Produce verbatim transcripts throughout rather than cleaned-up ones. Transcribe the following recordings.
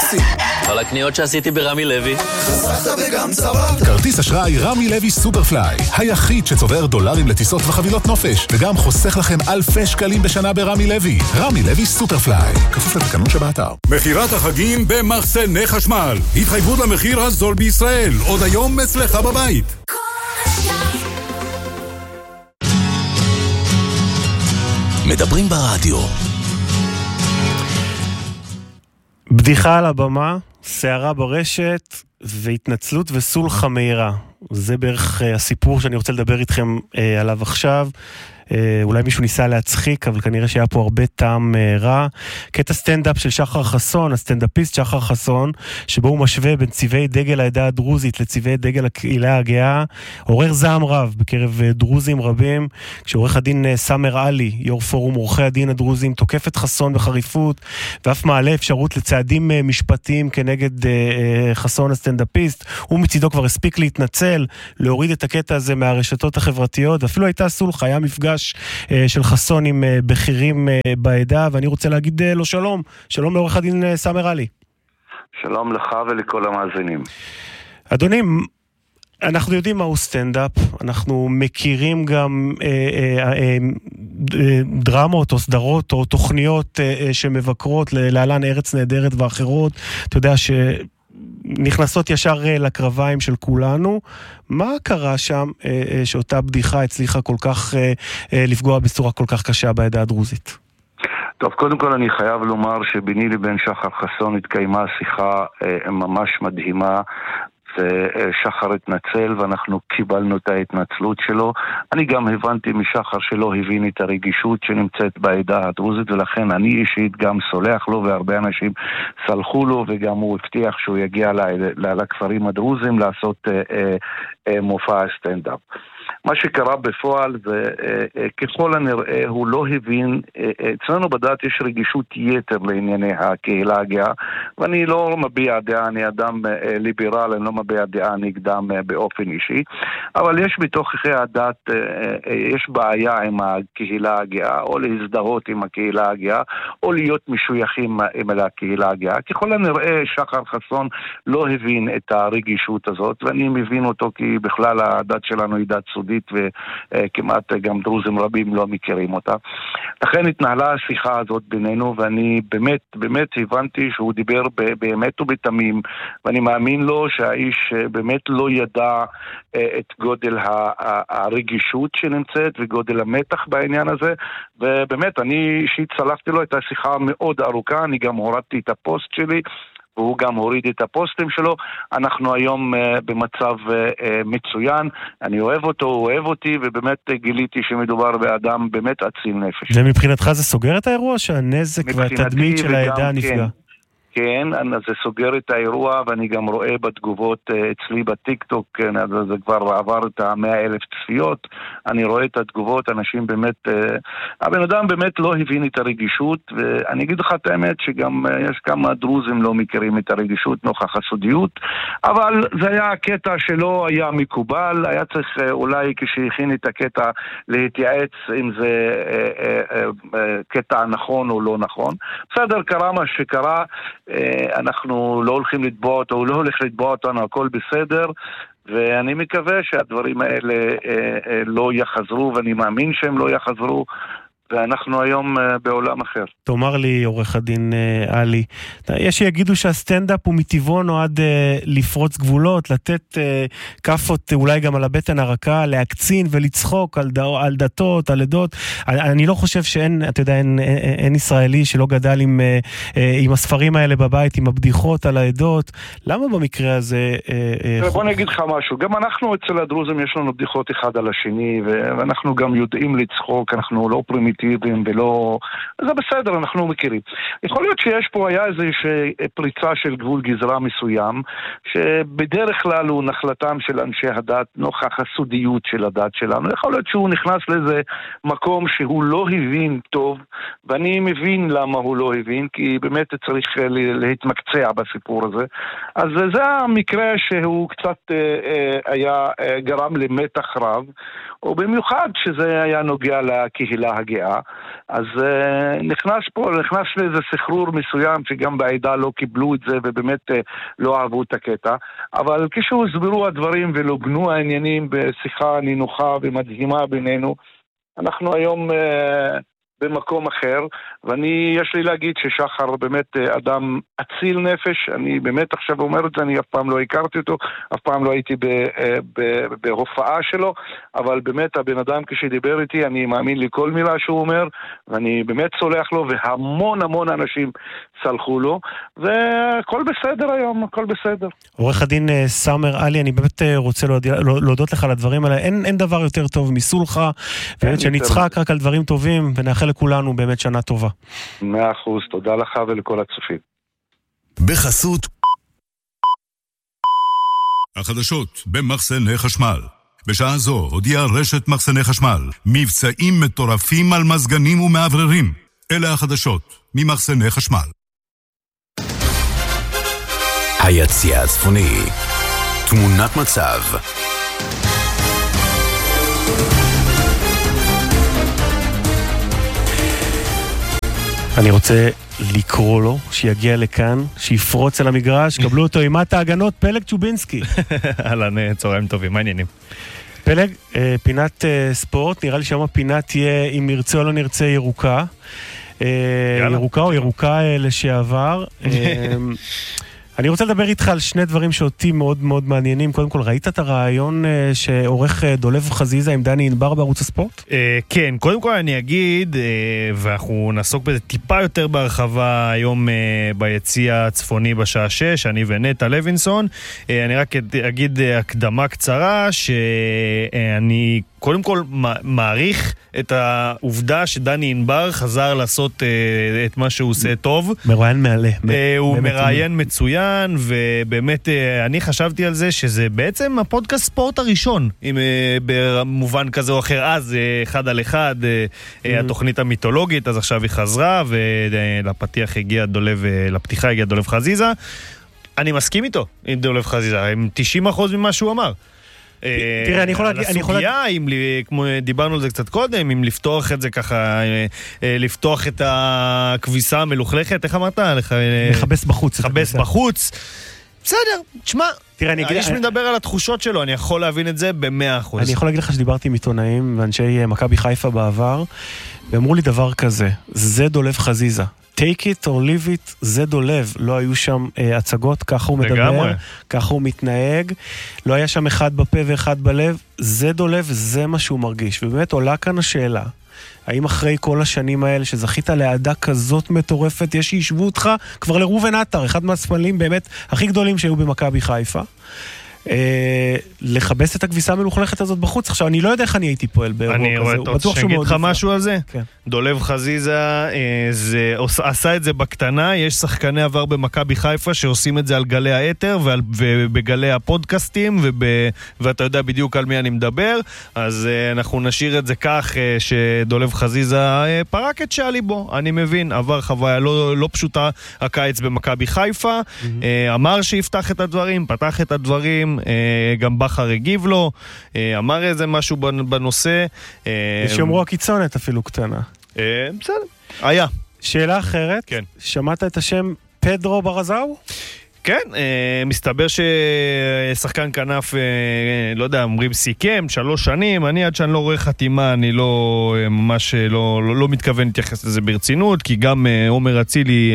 בוסי. כל הקניות שעשיתי ברמי לוי. חסכת וגם צברת. כרטיס אשראי רמי לוי סופרפליי, היחיד שצובר דולרים לטיסות וחבילות נופש, וגם חוסך לכם אלפי שקלים בשנה ברמי לוי. רמי לוי סופרפליי, כפוף לתקנון שבאתר. מחירת החגים במחסני חשמל. התחייבות למחיר הזול בישראל. עוד היום אצלך בבית. מדברים ברדיו. בדיחה על הבמה, שערה ברשת והתנצלות וסולחה מהירה. זה בערך הסיפור שאני רוצה לדבר איתכם עליו עכשיו. אולי מישהו ניסה להצחיק, אבל כנראה שהיה פה הרבה טעם רע. קטע סטנדאפ של שחר חסון, הסטנדאפיסט שחר חסון, שבו הוא משווה בין צבעי דגל העדה הדרוזית לצבעי דגל הקהילה הגאה, עורר זעם רב בקרב דרוזים רבים, כשעורך הדין סאמר עלי, יו"ר פורום עורכי הדין הדרוזים, תוקף את חסון בחריפות, ואף מעלה אפשרות לצעדים משפטיים כנגד חסון הסטנדאפיסט. הוא מצידו כבר הספיק להתנצל, להוריד את הקטע הזה מהרשתות החברתיות, ואפילו הייתה סולחה, היה מפגש של חסון עם בכירים בעדה, ואני רוצה להגיד לו שלום. שלום לעורך הדין סאמר עלי. שלום לך ולכל המאזינים. אדוני, אנחנו יודעים מהו סטנדאפ, אנחנו מכירים גם אה, אה, אה, דרמות או סדרות או תוכניות אה, שמבקרות להלן ארץ נהדרת ואחרות. אתה יודע ש... נכנסות ישר לקרביים של כולנו. מה קרה שם שאותה בדיחה הצליחה כל כך לפגוע בצורה כל כך קשה בעדה הדרוזית? טוב, קודם כל אני חייב לומר שביני לבין שחר חסון התקיימה שיחה ממש מדהימה, ושחר התנצל ואנחנו קיבלנו את ההתנצלות שלו. אני גם הבנתי משחר שלא הבין את הרגישות שנמצאת בעדה הדרוזית, ולכן אני אישית גם סולח לו, והרבה אנשים סלחו לו, וגם הוא הבטיח שהוא יגיע לכפרים הדרוזים לעשות מופע סטנדאפ. מה שקרה בפועל זה, ככל הנראה, הוא לא הבין, אצלנו בדת יש רגישות יתר לענייני הקהילה הגאה, ואני לא מביע דעה, אני אדם ליברל, אני לא מביע דעה נגדם באופן אישי, אבל יש בתוככי הדת, יש בעיה עם הקהילה הגאה, או להזדהות עם הקהילה הגאה, או להיות משויכים עם הקהילה הגאה. ככל הנראה, שחר חסון לא הבין את הרגישות הזאת, ואני מבין אותו כי בכלל הדת שלנו היא דת סודית, וכמעט גם דרוזים רבים לא מכירים אותה. לכן התנהלה השיחה הזאת בינינו, ואני באמת, באמת הבנתי שהוא דיבר באמת ובתמים, ואני מאמין לו שהאיש באמת לא ידע את גודל הרגישות שנמצאת וגודל המתח בעניין הזה, ובאמת אני אישית צלחתי לו את השיחה מאוד ארוכה, אני גם הורדתי את הפוסט שלי, והוא גם הוריד את הפוסטים שלו. אנחנו היום uh, במצב uh, uh, מצוין, אני אוהב אותו, הוא אוהב אותי, ובאמת uh, גיליתי שמדובר באדם באמת אציל נפש. ומבחינתך זה סוגר את האירוע שהנזק והתדמית של העדה נפגע? כן. כן, זה סוגר את האירוע, ואני גם רואה בתגובות אצלי בטיקטוק, זה כבר עבר את המאה אלף צפיות, אני רואה את התגובות, אנשים באמת, הבן אדם באמת לא הבין את הרגישות, ואני אגיד לך את האמת שגם יש כמה דרוזים לא מכירים את הרגישות נוכח הסודיות, אבל זה היה הקטע שלא היה מקובל, היה צריך אולי כשהכין את הקטע להתייעץ אם זה קטע נכון או לא נכון. בסדר, קרה מה שקרה, אנחנו לא הולכים לתבוע אותו, הוא לא הולך לתבוע אותנו, הכל בסדר, ואני מקווה שהדברים האלה לא יחזרו, ואני מאמין שהם לא יחזרו, ואנחנו היום בעולם אחר. תאמר לי, עורך הדין עלי, יש שיגידו שהסטנדאפ הוא מטבעו נועד לפרוץ גבולות, לתת כפות אולי גם על הבטן הרכה, להקצין ולצחוק על, דו, על דתות, על עדות. אני לא חושב שאין, אתה יודע, אין, אין ישראלי שלא גדל עם, עם הספרים האלה בבית, עם הבדיחות על העדות. למה במקרה הזה... בוא נגיד לך משהו, גם אנחנו אצל הדרוזים יש לנו בדיחות אחד על השני, ואנחנו גם יודעים לצחוק, אנחנו לא פרימיטיביים, ולא... זה בסדר, אנחנו מכירים. יכול להיות שיש פה, היה איזושהי פריצה של גבול גזרה מסוים, שבדרך כלל הוא נחלתם של אנשי הדת, נוכח הסודיות של הדת שלנו. יכול להיות שהוא נכנס לאיזה מקום שהוא לא הבין טוב, ואני מבין למה הוא לא הבין, כי באמת צריך להתמקצע בסיפור הזה. אז זה המקרה שהוא קצת היה גרם למתח רב, ובמיוחד שזה היה נוגע לקהילה הגאה. דעה, אז uh, נכנס פה, נכנס לאיזה סחרור מסוים שגם בעידה לא קיבלו את זה ובאמת uh, לא אהבו את הקטע, אבל כשהוסברו הדברים ולובנו העניינים בשיחה נינוחה ומדהימה בינינו, אנחנו היום uh, במקום אחר, ואני, יש לי להגיד ששחר באמת אדם אציל נפש, אני באמת עכשיו אומר את זה, אני אף פעם לא הכרתי אותו, אף פעם לא הייתי ב, ב, בהופעה שלו, אבל באמת הבן אדם כשדיבר איתי, אני מאמין לכל מילה שהוא אומר, ואני באמת סולח לו, והמון המון אנשים סלחו לו, והכל בסדר היום, הכל בסדר. עורך הדין סאמר אלי, אני באמת רוצה להודות לך על הדברים האלה, אין, אין דבר יותר טוב מסולחה, באמת שנצחק רק על דברים טובים, ונאחל לכולנו באמת שנה טובה. מאה אחוז, תודה לך ולכל הצופים. בחסות החדשות במחסני חשמל. בשעה זו הודיעה רשת מחסני חשמל מבצעים מטורפים על מזגנים ומעבררים. אלה החדשות ממחסני חשמל. היציע הצפוני, תמונת מצב. אני רוצה לקרוא לו, שיגיע לכאן, שיפרוץ על המגרש, קבלו אותו עם מת ההגנות, פלג צ'ובינסקי. אהלן, צהריים טובים, מה העניינים? פלג, פינת ספורט, נראה לי שהיום הפינה תהיה, אם נרצה או לא נרצה, ירוקה. ירוקה או ירוקה לשעבר. אני רוצה לדבר איתך על שני דברים שאותי מאוד מאוד מעניינים. קודם כל, ראית את הרעיון שעורך דולב חזיזה עם דני ענבר בערוץ הספורט? כן, קודם כל אני אגיד, ואנחנו נעסוק בזה טיפה יותר בהרחבה היום ביציע הצפוני בשעה שש, אני ונטע לוינסון. אני רק אגיד הקדמה קצרה, שאני קודם כל מעריך את העובדה שדני ענבר חזר לעשות את מה שהוא עושה טוב. מראיין מעלה. הוא מראיין מצוין, ובאמת אני חשבתי על זה שזה בעצם הפודקאסט ספורט הראשון, במובן כזה או אחר. אז אחד על אחד, התוכנית המיתולוגית, אז עכשיו היא חזרה, ולפתיח הגיע דולב, לפתיחה הגיע דולב חזיזה. אני מסכים איתו עם דולב חזיזה, עם תשעים אחוז ממה שהוא אמר. תראה, אני יכול להגיד... על הסוגיה, כמו דיברנו על זה קצת קודם, אם לפתוח את זה ככה, לפתוח את הכביסה המלוכלכת, איך אמרת? לחבס בחוץ. לחבס בחוץ. בסדר, תשמע, האיש מדבר על התחושות שלו, אני יכול להבין את זה במאה אחוז. אני יכול להגיד לך שדיברתי עם עיתונאים ואנשי מכבי חיפה בעבר, ואמרו לי דבר כזה, זה דולב חזיזה. take it or leave it, זה דולב. לא היו שם אה, הצגות, ככה הוא מדבר, לגמרי. ככה הוא מתנהג, לא היה שם אחד בפה ואחד בלב, זה דולב, זה מה שהוא מרגיש. ובאמת עולה כאן השאלה, האם אחרי כל השנים האלה שזכית להעדה כזאת מטורפת, יש שישבו אותך כבר לרובן עטר, אחד מהסמלים באמת הכי גדולים שהיו במכבי חיפה, אה, לחבס את הכביסה המלוכלכת הזאת בחוץ. עכשיו, אני לא יודע איך אני הייתי פועל באירוע כזה. אני רואה את זה, שגיד לך משהו על זה? כן. דולב חזיזה אה, זה, עשה את זה בקטנה, יש שחקני עבר במכבי חיפה שעושים את זה על גלי האתר ועל, ובגלי הפודקאסטים, וב, ואתה יודע בדיוק על מי אני מדבר, אז אה, אנחנו נשאיר את זה כך אה, שדולב חזיזה אה, פרק את שעלי בו, אני מבין, עבר חוויה לא, לא פשוטה הקיץ במכבי חיפה, mm-hmm. אה, אמר שיפתח את הדברים, פתח את הדברים, גם בחר הגיב לו, אמר איזה משהו בנושא. שאומרו הקיצונת אפילו קטנה. בסדר, היה. שאלה אחרת, כן. שמעת את השם פדרו ברזאו? כן, מסתבר ששחקן כנף, לא יודע, אומרים סיכם, שלוש שנים, אני עד שאני לא רואה חתימה, אני לא, ממש לא, לא, לא מתכוון להתייחס לזה ברצינות, כי גם עומר אצילי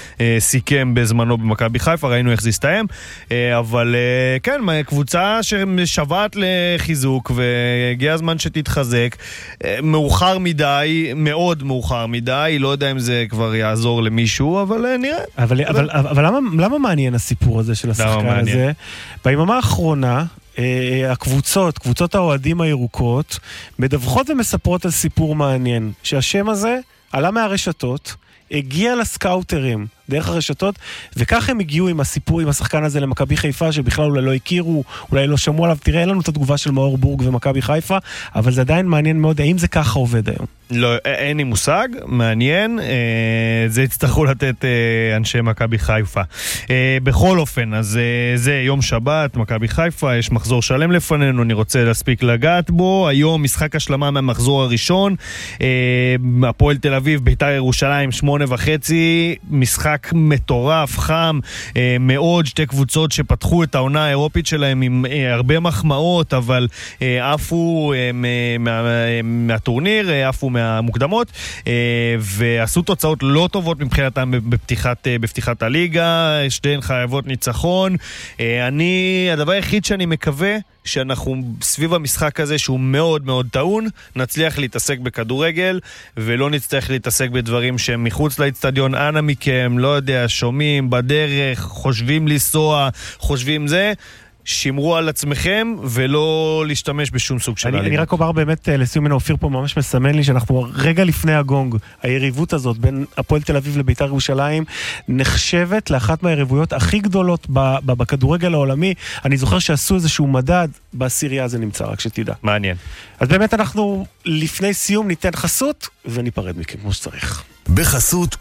סיכם בזמנו במכבי חיפה, ראינו איך זה הסתיים, אבל כן, קבוצה ששוועת לחיזוק, והגיע הזמן שתתחזק, מאוחר מדי, מאוד מאוחר מדי, לא יודע אם זה כבר יעזור למישהו, אבל נראה. אבל, אבל, אבל למה, למה מעניין הסיפור הזה של השחקן הזה? ביממה האחרונה, הקבוצות, קבוצות האוהדים הירוקות, מדווחות ומספרות על סיפור מעניין, שהשם הזה עלה מהרשתות, הגיע לסקאוטרים דרך הרשתות, וכך הם הגיעו עם הסיפור, עם השחקן הזה למכבי חיפה, שבכלל אולי לא הכירו, אולי לא שמעו עליו. תראה, אין לנו את התגובה של מאור בורג ומכבי חיפה, אבל זה עדיין מעניין מאוד, האם זה ככה עובד היום? לא, אין לי מושג, מעניין, זה יצטרכו לתת אנשי מכבי חיפה. בכל אופן, אז זה יום שבת, מכבי חיפה, יש מחזור שלם לפנינו, אני רוצה להספיק לגעת בו. היום משחק השלמה מהמחזור הראשון, הפועל תל אביב, בית"ר ירושלים, שמונה וחצי, משחק מטורף, חם מאוד, שתי קבוצות שפתחו את העונה האירופית שלהם עם הרבה מחמאות, אבל עפו מהטורניר, עפו מהמוקדמות, ועשו תוצאות לא טובות מבחינתם בפתיחת, בפתיחת הליגה, שתיהן חייבות ניצחון. אני, הדבר היחיד שאני מקווה, שאנחנו סביב המשחק הזה שהוא מאוד מאוד טעון, נצליח להתעסק בכדורגל ולא נצטרך להתעסק בדברים שהם מחוץ לאצטדיון. אנא מכם, לא יודע, שומעים בדרך, חושבים לנסוע, חושבים זה, שמרו על עצמכם ולא להשתמש בשום סוג של אלימות. אני רק אומר באמת לסיום, מן האופיר פה ממש מסמן לי שאנחנו רגע לפני הגונג, היריבות הזאת בין הפועל תל אביב לבית"ר ירושלים נחשבת לאחת מהיריבויות הכי גדולות בכדורגל העולמי. אני זוכר שעשו איזשהו מדד, בעשירייה זה נמצא, רק שתדע. מעניין. אז באמת אנחנו לפני סיום ניתן חסות וניפרד מכם כמו שצריך. בחסות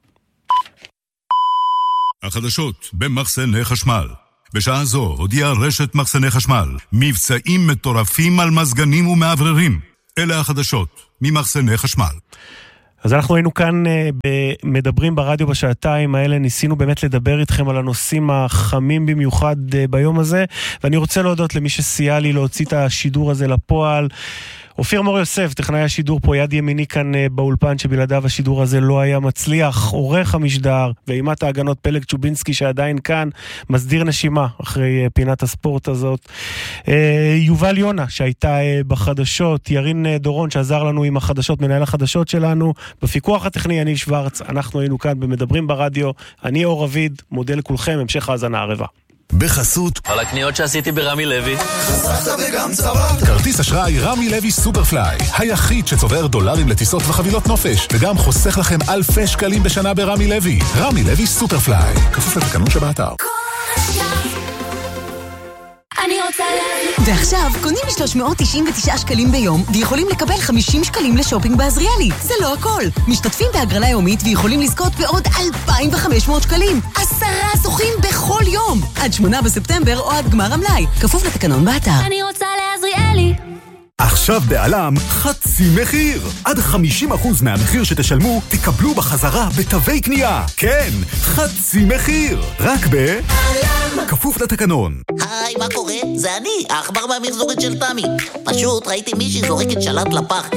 החדשות במחסני חשמל. בשעה זו הודיעה רשת מחסני חשמל מבצעים מטורפים על מזגנים ומעבררים. אלה החדשות ממחסני חשמל. אז אנחנו היינו כאן uh, מדברים ברדיו בשעתיים האלה, ניסינו באמת לדבר איתכם על הנושאים החמים במיוחד uh, ביום הזה, ואני רוצה להודות למי שסייע לי להוציא את השידור הזה לפועל. אופיר מור יוסף, טכנאי השידור פה יד ימיני כאן באולפן, שבלעדיו השידור הזה לא היה מצליח, עורך המשדר, ואימת ההגנות פלג צ'ובינסקי שעדיין כאן, מסדיר נשימה אחרי פינת הספורט הזאת. יובל יונה שהייתה בחדשות, ירין דורון שעזר לנו עם החדשות, מנהל החדשות שלנו, בפיקוח הטכני אני שוורץ, אנחנו היינו כאן במדברים ברדיו, אני אור רביד, מודה לכולכם, המשך האזנה ערבה. בחסות על הקניות שעשיתי ברמי לוי. חסכת וגם צברת. כרטיס אשראי רמי לוי סופרפליי, היחיד שצובר דולרים לטיסות וחבילות נופש, וגם חוסך לכם אלפי שקלים בשנה ברמי לוי. רמי לוי סופרפליי, כפוף לתקנון שבאתר. אני רוצה להביא. ועכשיו, קונים ב-שלוש מאות תשעים ותשעה שקלים ביום, ויכולים לקבל חמישים שקלים לשופינג בעזריאלי. זה לא הכל. משתתפים בהגרלה יומית ויכולים לזכות בעוד אלפיים וחמש מאות שקלים. עשרה זוכים בכל יום. עד שמונה בספטמבר או עד גמר המלאי. כפוף לתקנון באתר. אני רוצה לעזריאלי. עכשיו בעלם חצי מחיר. עד חמישים אחוז מהמחיר שתשלמו תקבלו בחזרה בתווי קנייה. כן, חצי מחיר. רק בעלם. כפוף לתקנון. היי, מה קורה? זה אני, האחבר מהמחזורית של תמי. פשוט ראיתי מישהי זורקת שלט לפח